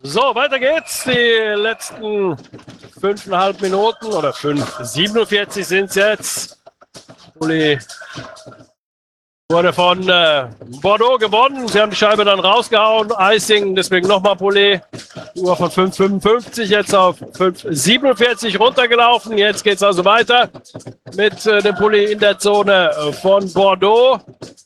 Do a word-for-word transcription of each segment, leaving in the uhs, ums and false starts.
So, weiter geht's. Die letzten fünfeinhalb Minuten oder fünf, siebenundvierzig sind es jetzt. Pully wurde von äh, Bordeaux gewonnen. Sie haben die Scheibe dann rausgehauen. Icing, deswegen nochmal Pully. Uhr von fünf fünfundfünfzig jetzt auf fünf siebenundvierzig runtergelaufen. Jetzt geht's also weiter mit äh, dem Pully in der Zone von Bordeaux.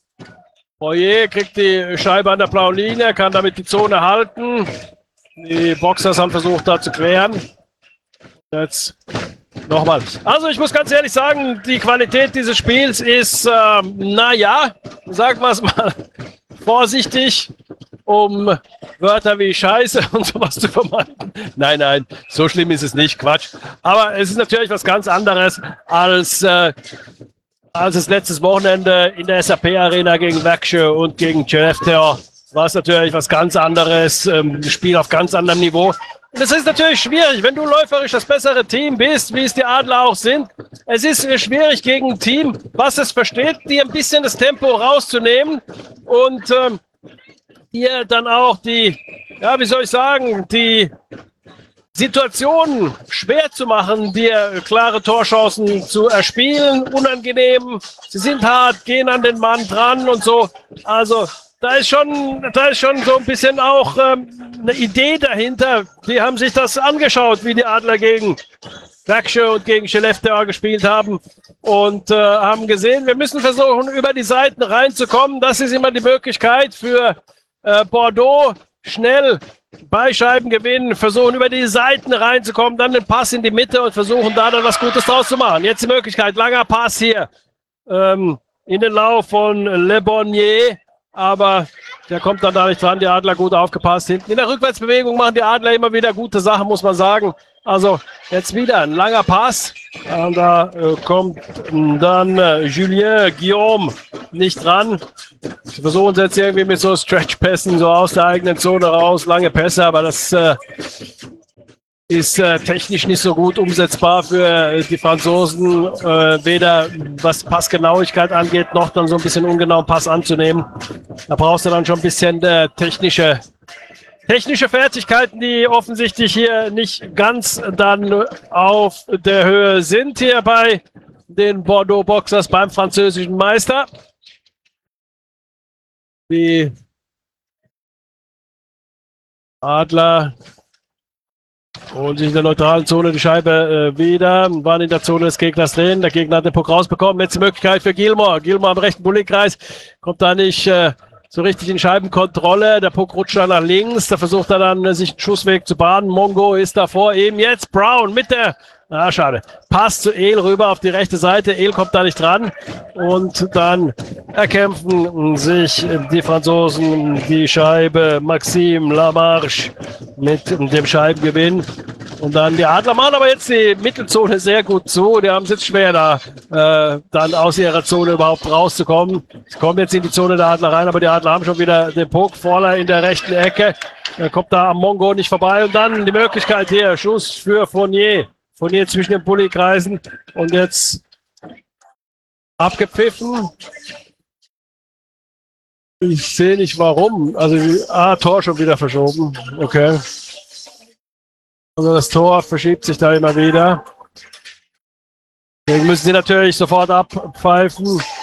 Poirier kriegt die Scheibe an der blauen Linie, kann damit die Zone halten. Die Boxers haben versucht, da zu klären. Jetzt nochmal. Also ich muss ganz ehrlich sagen, die Qualität dieses Spiels ist, äh, naja, sagen wir es mal vorsichtig, um Wörter wie Scheiße und sowas zu vermeiden. Nein, nein, so schlimm ist es nicht, Quatsch. Aber es ist natürlich was ganz anderes als... Äh, als es letztes Wochenende in der S A P-Arena gegen Växjö und gegen Skellefteå war es natürlich was ganz anderes, ähm, Spiel auf ganz anderem Niveau. Und es ist natürlich schwierig, wenn du läuferisch das bessere Team bist, wie es die Adler auch sind. Es ist schwierig gegen ein Team, was es versteht, dir ein bisschen das Tempo rauszunehmen und ähm, dir dann auch die, ja, wie soll ich sagen, die Situationen schwer zu machen, dir klare Torchancen zu erspielen, unangenehm. Sie sind hart, gehen an den Mann dran und so. Also da ist schon, da ist schon so ein bisschen auch ähm, eine Idee dahinter. Die haben sich das angeschaut, wie die Adler gegen Växjö und gegen Skellefteå gespielt haben und äh, haben gesehen, wir müssen versuchen, über die Seiten reinzukommen. Das ist immer die Möglichkeit für äh, Bordeaux, schnell bei Scheiben gewinnen, versuchen über die Seiten reinzukommen, dann den Pass in die Mitte und versuchen da dann was Gutes draus zu machen. Jetzt die Möglichkeit, langer Pass hier ähm, in den Lauf von Le Bonnier, aber der kommt dann da nicht dran, die Adler gut aufgepasst hinten. In der Rückwärtsbewegung machen die Adler immer wieder gute Sachen, muss man sagen. Also jetzt wieder ein langer Pass. Und da äh, kommt dann äh, Julien Guillaume nicht dran. Sie versuchen es jetzt irgendwie mit so Stretch-Pässen so aus der eigenen Zone raus, lange Pässe, aber das äh, ist äh, technisch nicht so gut umsetzbar für äh, die Franzosen, äh, weder was Passgenauigkeit angeht, noch dann so ein bisschen ungenauen Pass anzunehmen. Da brauchst du dann schon ein bisschen äh, technische Technische Fertigkeiten, die offensichtlich hier nicht ganz dann auf der Höhe sind, hier bei den Bordeaux Boxers beim französischen Meister. Die Adler holen sich in der neutralen Zone die Scheibe äh, wieder, waren in der Zone des Gegners drin. Der Gegner hat den Puck rausbekommen. Jetzt die Möglichkeit für Gilmore. Gilmore am rechten Bulli-Kreis kommt da nicht äh, so richtig in Scheibenkontrolle. Der Puck rutscht dann nach links. Da versucht er dann, sich einen Schussweg zu bahnen. Mongo ist davor. Eben jetzt Brown mit der, ah, schade, Pass zu El rüber auf die rechte Seite. El kommt da nicht dran. Und dann erkämpfen sich die Franzosen die Scheibe. Maxime Lamarche mit dem Scheibengewinn. Und dann die Adler machen aber jetzt die Mittelzone sehr gut zu. Die haben es jetzt schwer, da äh, dann aus ihrer Zone überhaupt rauszukommen. Sie kommen jetzt in die Zone der Adler rein, aber die Adler haben schon wieder den Puck vorne in der rechten Ecke. Er kommt da am Mongo nicht vorbei. Und dann die Möglichkeit hier, Schuss für Fournier. Fournier zwischen den Pulli-Kreisen. Und jetzt abgepfiffen. Ich sehe nicht warum. Also, ah, Tor schon wieder verschoben. Okay. Also das Tor verschiebt sich da immer wieder. Deswegen müssen sie natürlich sofort abpfeifen.